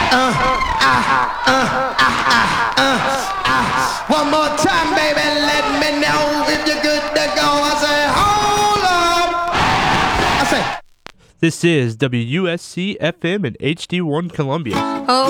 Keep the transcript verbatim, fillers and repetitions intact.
One more time, baby, let me know if you're good to go. I say, hold up. I say, This is W U S C F M and H D one Columbia. Oh.